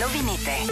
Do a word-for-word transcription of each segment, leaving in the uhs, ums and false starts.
новините.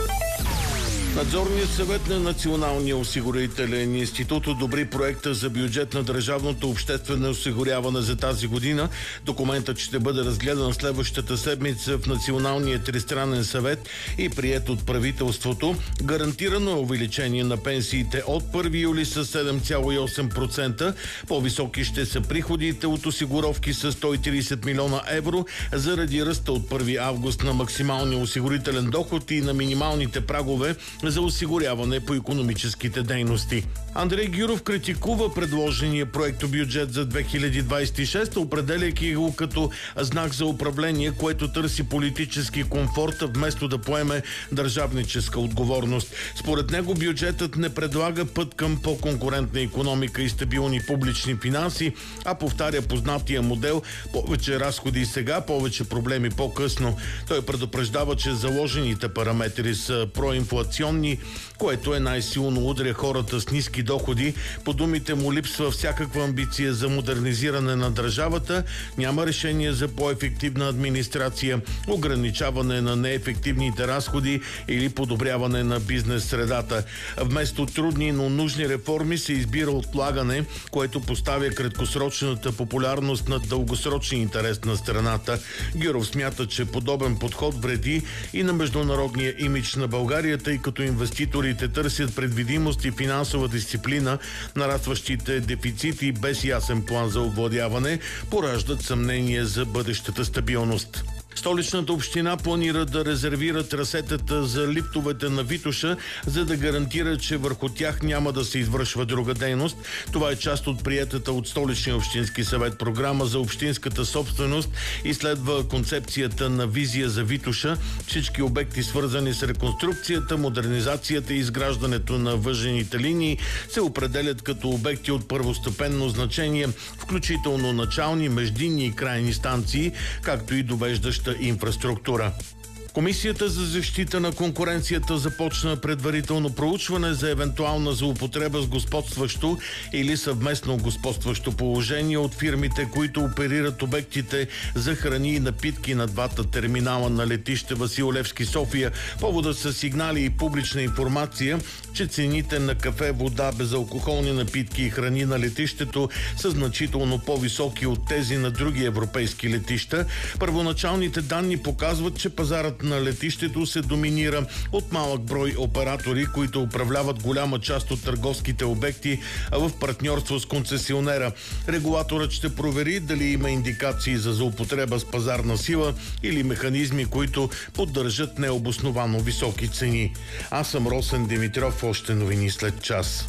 Надзорният съвет на Националния осигурителен институт одобри проекта за бюджет на държавното обществено осигуряване за тази година. Документът ще бъде разгледан следващата седмица в Националния тристранен съвет и приет от правителството. Гарантирано е увеличение на пенсиите от първи юли с седем цяло и осем процента. По-високи ще са приходите от осигуровки с сто и тридесет милиона евро заради ръста от първи август на максималния осигурителен доход и на минималните прагове за осигуряване по икономическите дейности. Андрей Гюров критикува предложения проектобюджет за две хиляди двадесет и шеста, определяйки го като знак за управление, което търси политически комфорт, вместо да поеме държавническа отговорност. Според него бюджетът не предлага път към по-конкурентна икономика и стабилни публични финанси, а повтаря познатия модел повече разходи сега, повече проблеми по-късно. Той предупреждава, че заложените параметри са проинфлационни, което е най-силно удря хората с ниски доходи. По думите му липсва всякаква амбиция за модернизиране на държавата, няма решение за по-ефективна администрация, ограничаване на неефективните разходи или подобряване на бизнес средата. Вместо трудни, но нужни реформи се избира отлагане, което поставя краткосрочната популярност над дългосрочния интерес на страната. Гюров смята, че подобен подход вреди и на международния имидж на България, тъй като инвеститорите търсят предвидимост и финансова дисциплина, нарастващите дефицити без ясен план за овладяване пораждат съмнение за бъдещата стабилност. Столичната община планира да резервира трасетата за лифтовете на Витоша, за да гарантира, че върху тях няма да се извършва друга дейност. Това е част от приетата от Столичния общински съвет програма за общинската собственост и следва концепцията на визия за Витоша. Всички обекти, свързани с реконструкцията, модернизацията и изграждането на въжените линии, се определят като обекти от първостепенно значение, включително начални, междинни и крайни станции, както и довеждаща инфраструктура. Комисията за защита на конкуренцията започна предварително проучване за евентуална злоупотреба с господстващо или съвместно господстващо положение от фирмите, които оперират обектите за храни и напитки на двата терминала на летище Васил Левски, София. Поводът са сигнали и публична информация, че цените на кафе, вода, безалкохолни напитки и храни на летището са значително по-високи от тези на други европейски летища. Първоначалните данни показват, че пазарът на летището се доминира от малък брой оператори, които управляват голяма част от търговските обекти в партньорство с концесионера. Регулаторът ще провери дали има индикации за злоупотреба с пазарна сила или механизми, които поддържат необосновано високи цени. Аз съм Росен Димитров, още новини след час.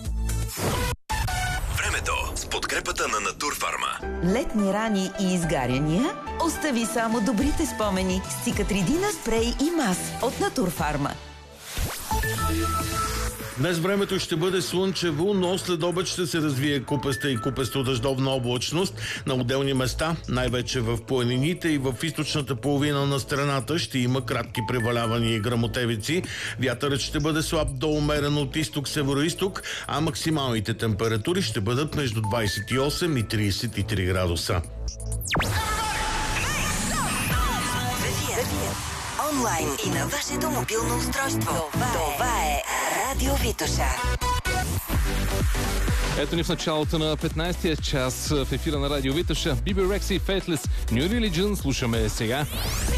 Времето с подкрепата на Натурфарма. Летни рани и изгаряния? Остави само добрите спомени с Цикатридина спрей и мас от Натурфарма. Днес времето ще бъде слънчево, но след обед ще се развие купеста и купесто-дъждовна облачност на отделни места, най-вече в планините и в източната половина на страната ще има кратки превалявания и гръмотевици. Вятърът ще бъде слаб до умерен от изток-североизток, а максималните температури ще бъдат между двадесет и осем и тридесет и три градуса. Онлайн и на вашето мобилно устройство. Това, Това е Радио Витоша. Ето ни в началото на петнадесетия час в ефира на Радио Витоша. Биби Рекси и Faithless New Religion слушаме сега.